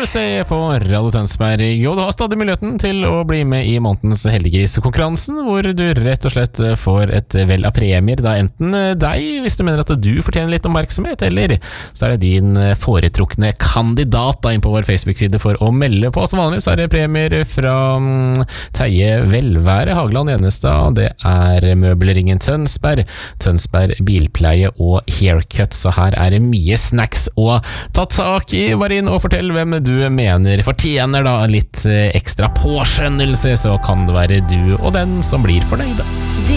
Thursday på Radio Tønsberg. Jo, du har stadig muligheten til å bli med i månedens heldiggris-konkurransen, hvor du rett og slett får et vel av premier. Da enten deg, hvis du mener at du fortjener litt oppmerksomhet, eller så er det din foretrukne kandidat da inn på vår Facebook-side for å melde på. Som vanlig så er det premier fra Teie Velvære, Hageland Enestad, det er Møbelringen Tønsberg, Tønsberg Bilpleie og Haircut, så her er det mye snacks å ta tak i. Bare inn og fortell hvem du mener fortjener da litt ekstra påskjønnelse, så kan det være du og den som blir fornøyd.